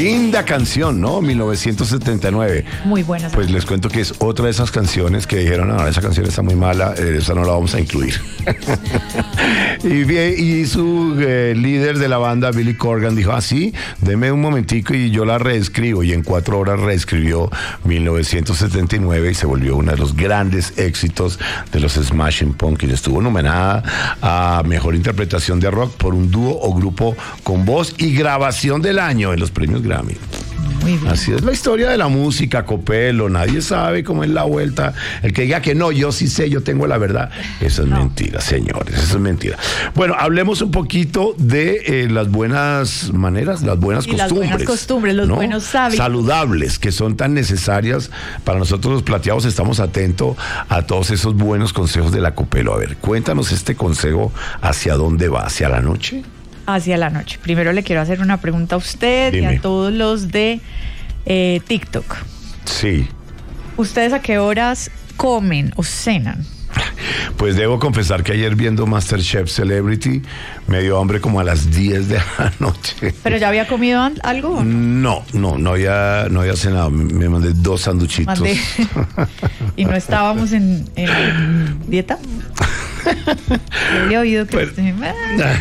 Linda canción, ¿no? 1979. Muy buena. Pues les cuento que es otra de esas canciones que dijeron, no, esa canción está muy mala, esa no la vamos a incluir. y su líder de la banda, Billy Corgan, dijo, sí, deme un momentico y yo la reescribo. Y en 4 horas reescribió 1979 y se volvió uno de los grandes éxitos de los Smashing Pumpkins. Estuvo nominada a Mejor Interpretación de Rock por un dúo o grupo con voz y grabación del año en los premios Grammy. Muy bien. Así es la historia de la música, Copelo. Nadie sabe cómo es la vuelta. El que diga que no, yo sí sé, yo tengo la verdad. Eso es mentira, señores. Eso es mentira. Bueno, hablemos un poquito de las buenas maneras, las buenas costumbres. Las buenas costumbres, los buenos hábitos. Saludables, que son tan necesarias para nosotros los plateados. Estamos atentos a todos esos buenos consejos de la Copelo. A ver, cuéntanos este consejo, ¿hacia dónde va? ¿Hacia la noche? Hacia la noche. Primero le quiero hacer una pregunta a usted. Dime. Y a todos los de TikTok. Sí. ¿Ustedes a qué horas comen o cenan? Pues debo confesar que ayer viendo MasterChef Celebrity me dio hambre como a las 10 de la noche. ¿Pero ya había comido algo o no? No había cenado. Me mandé 2 sanduchitos. ¿Y no estábamos en dieta? Yo había oído que... Bueno.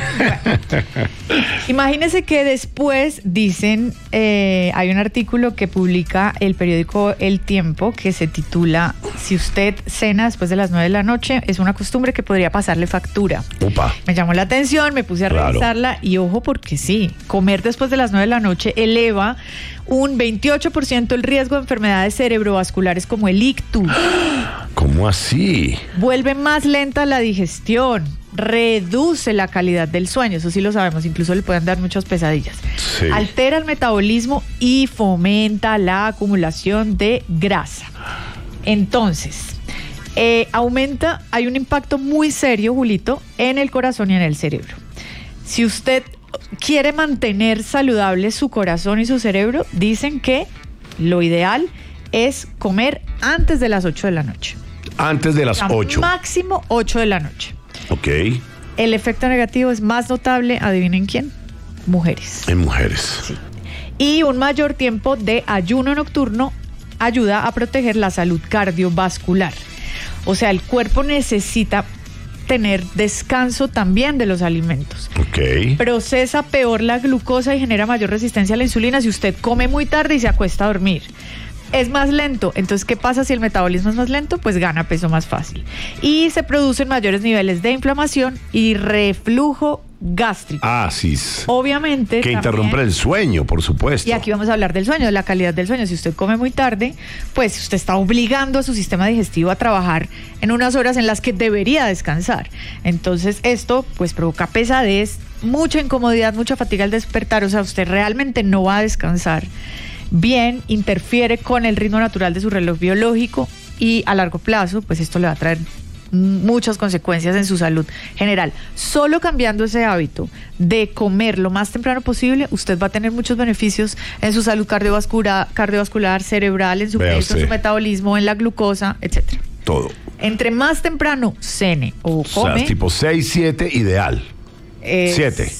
Imagínese que después dicen, hay un artículo que publica el periódico El Tiempo que se titula "Si usted cena después de las 9 de la noche, es una costumbre que podría pasarle factura". Opa. Me llamó la atención, me puse a revisarla y ojo porque sí, comer después de las 9 de la noche eleva un 28% el riesgo de enfermedades cerebrovasculares como el ictus. ¿Cómo así? Vuelve más lenta la digestión, reduce la calidad del sueño, eso sí lo sabemos, incluso le pueden dar muchas pesadillas. Sí. Altera el metabolismo y fomenta la acumulación de grasa. Entonces, hay un impacto muy serio, Julito, en el corazón y en el cerebro. Si usted quiere mantener saludable su corazón y su cerebro, dicen que lo ideal es comer antes de las 8 de la noche. Antes de las 8. Máximo 8 de la noche. Ok. El efecto negativo es más notable, adivinen quién, mujeres. En mujeres. Sí. Y un mayor tiempo de ayuno nocturno ayuda a proteger la salud cardiovascular. O sea, el cuerpo necesita tener descanso también de los alimentos. Ok. Procesa peor la glucosa y genera mayor resistencia a la insulina si usted come muy tarde y se acuesta a dormir. Es más lento. Entonces, ¿qué pasa si el metabolismo es más lento? Pues gana peso más fácil. Y se producen mayores niveles de inflamación y reflujo gástrico. Sí. Obviamente. Que interrumpe el sueño, por supuesto. Y aquí vamos a hablar del sueño, de la calidad del sueño. Si usted come muy tarde, pues usted está obligando a su sistema digestivo a trabajar en unas horas en las que debería descansar. Entonces, esto pues provoca pesadez, mucha incomodidad, mucha fatiga al despertar. O sea, usted realmente no va a descansar bien, interfiere con el ritmo natural de su reloj biológico y a largo plazo, pues esto le va a traer muchas consecuencias en su salud general. Solo cambiando ese hábito de comer lo más temprano posible, usted va a tener muchos beneficios en su salud cardiovascular, cerebral, en su peso, en su metabolismo, en la glucosa, etcétera. Todo. Entre más temprano cene o come. O sea, tipo 6, 7, ideal. 7.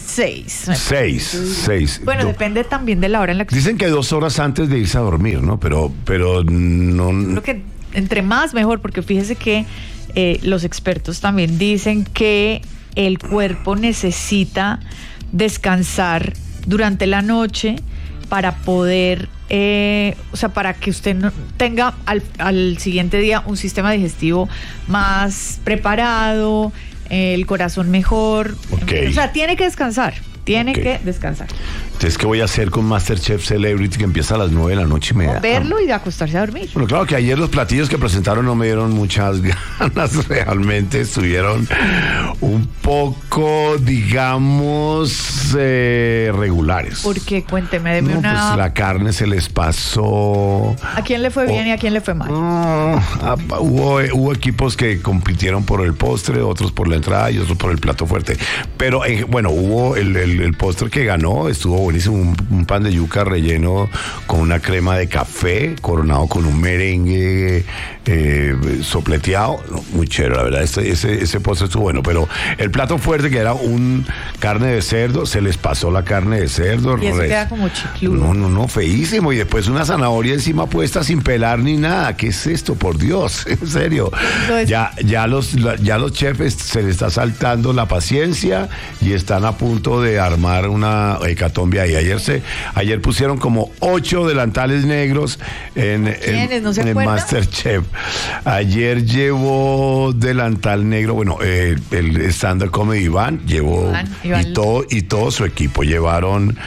6. Bueno, depende también de la hora en la que... Dicen que 2 horas antes de irse a dormir, ¿no? Pero no... Creo que entre más mejor, porque fíjese que los expertos también dicen que el cuerpo necesita descansar durante la noche para poder, para que usted no tenga al siguiente día un sistema digestivo más preparado, el corazón mejor. Okay. O sea, tiene que descansar. Que descansar. Entonces, ¿qué voy a hacer con MasterChef Celebrity que empieza a las 9 de la noche y media? Verlo y acostarse a dormir. Bueno, claro que ayer los platillos que presentaron no me dieron muchas ganas. Realmente estuvieron un poco, digamos, regulares. ¿Por qué? Cuénteme, deme una... Pues la carne se les pasó. ¿A quién le fue bien y a quién le fue mal? Hubo equipos que compitieron por el postre, otros por la entrada y otros por el plato fuerte. Pero, bueno, hubo el postre que ganó, estuvo buenísimo, un pan de yuca relleno con una crema de café, coronado con un merengue sopleteado, muy chévere, la verdad, ese postre estuvo bueno, pero el plato fuerte, que era un carne de cerdo, se les pasó la carne de cerdo. Y eso queda como chicludo. No, feísimo, y después una zanahoria encima puesta sin pelar ni nada. ¿Qué es esto, por Dios? En serio. Ya los chefs se les está saltando la paciencia y están a punto de armar una hecatombe ahí. Ayer pusieron como 8 delantales negros en el MasterChef. Ayer llevó delantal negro, bueno, el stand-up comedy Iván llevó Iván. Y todo su equipo llevaron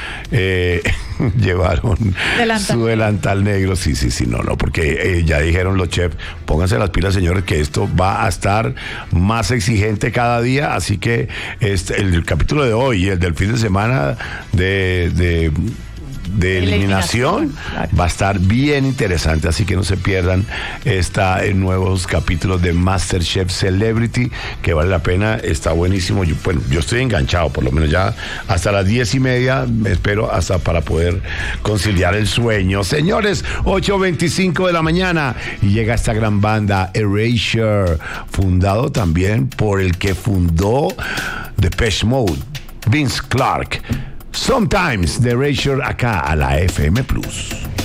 su delantal negro. Sí, no, porque ya dijeron los chefs, pónganse las pilas, señores, que esto va a estar más exigente cada día, así que el capítulo de hoy y el del fin de semana de eliminación claro, va a estar bien interesante, así que no se pierdan en nuevos capítulos de MasterChef Celebrity, que vale la pena, está buenísimo. Yo estoy enganchado, por lo menos ya hasta las 10:30 me espero hasta para poder conciliar el sueño. Señores, 8:25 de la mañana y llega esta gran banda Erasure, fundado también por el que fundó Depeche Mode, Vince Clarke. Sometimes, de Erasure, acá a la FM Plus.